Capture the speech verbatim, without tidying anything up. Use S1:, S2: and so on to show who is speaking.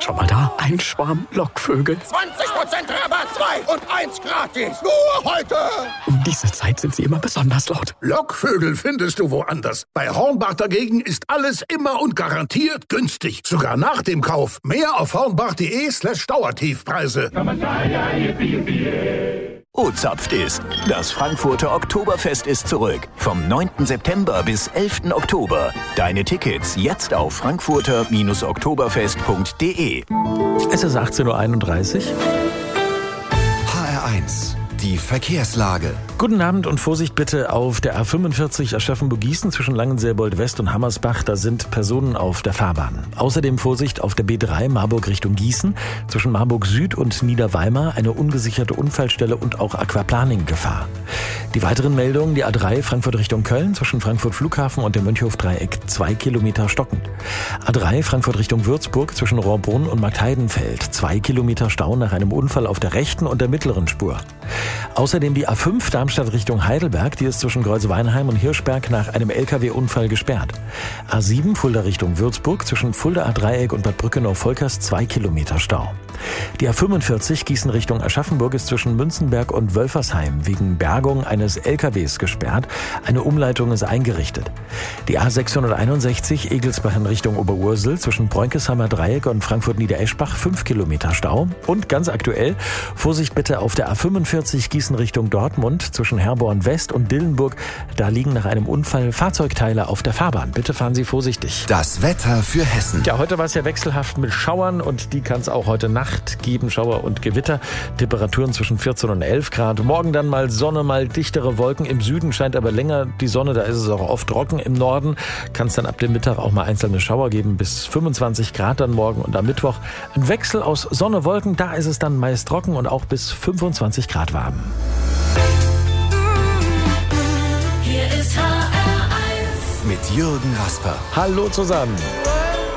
S1: Schau mal da, ein Schwarm Lockvögel.
S2: zwanzig Prozent Rabatt, zwei und eins gratis. Nur heute.
S1: Um diese Zeit sind sie immer besonders laut.
S3: Lockvögel findest du woanders. Bei Hornbach dagegen ist alles immer und garantiert günstig. Sogar nach dem Kauf. Mehr auf hornbach.de slash Dauertiefpreise.
S4: Oh, zapft ist. Das Frankfurter Oktoberfest ist zurück. Vom neunten September bis elften Oktober. Deine Tickets jetzt auf frankfurter oktoberfest punkt de.
S5: Es ist achtzehn Uhr einunddreißig.
S6: H R eins. Die Verkehrslage.
S5: Guten Abend und Vorsicht bitte auf der A fünfundvierzig Aschaffenburg-Gießen zwischen Langenselbold West und Hammersbach. Da sind Personen auf der Fahrbahn. Außerdem Vorsicht auf der B drei Marburg Richtung Gießen zwischen Marburg Süd und Niederweimar. Eine ungesicherte Unfallstelle und auch Aquaplaning-Gefahr. Die weiteren Meldungen: die A drei Frankfurt Richtung Köln zwischen Frankfurt Flughafen und dem Mönchhof-Dreieck zwei Kilometer stockend. A drei Frankfurt Richtung Würzburg zwischen Rohrbrunn und Marktheidenfeld zwei Kilometer Stau nach einem Unfall auf der rechten und der mittleren Spur. Außerdem die A fünf Darmstadt Richtung Heidelberg, die ist zwischen Greuze-Weinheim und Hirschberg nach einem L K W-Unfall gesperrt. A sieben Fulda Richtung Würzburg zwischen Fuldaer Dreieck und Bad Brückenau-Volkers zwei Kilometer Stau. Die A fünfundvierzig Gießen Richtung Aschaffenburg ist zwischen Münzenberg und Wölfersheim wegen Bergung eines L K Ws gesperrt. Eine Umleitung ist eingerichtet. Die A sechshunderteinundsechzig Egelsbach in Richtung Oberursel zwischen Bräunkesheimer Dreieck und Frankfurt-Niedereschbach fünf Kilometer Stau. Und ganz aktuell, Vorsicht bitte auf der A fünfundvierzig Gießen Richtung Dortmund zwischen Herborn West und Dillenburg. Da liegen nach einem Unfall Fahrzeugteile auf der Fahrbahn. Bitte fahren Sie vorsichtig.
S6: Das Wetter für Hessen.
S5: Ja, heute war es ja wechselhaft mit Schauern und die kann es auch heute Nacht geben. Schauer und Gewitter. Temperaturen zwischen vierzehn und elf Grad. Morgen dann mal Sonne, mal dichtere Wolken. Im Süden scheint aber länger die Sonne. Da ist es auch oft trocken. Im Norden kann es dann ab dem Mittag auch mal einzelne Schauer geben. Bis fünfundzwanzig Grad dann morgen und am Mittwoch. Ein Wechsel aus Sonne, Wolken. Da ist es dann meist trocken und auch bis fünfundzwanzig Grad warm.
S7: Hier ist H R eins
S6: Mit Jürgen Rasper.
S5: Hallo zusammen.